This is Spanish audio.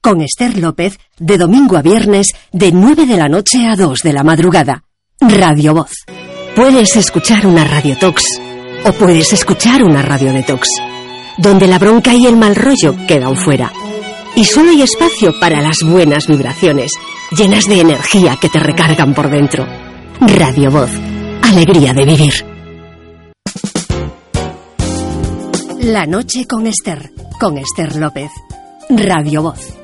con Esther López, de domingo a viernes, de 9 de la noche a 2 de la madrugada. Radio Voz. Puedes escuchar una radiotox o puedes escuchar una radiodetox, donde la bronca y el mal rollo quedan fuera. Y solo hay espacio para las buenas vibraciones, llenas de energía que te recargan por dentro. Radio Voz. Alegría de vivir. La noche con Esther López. Radio Voz.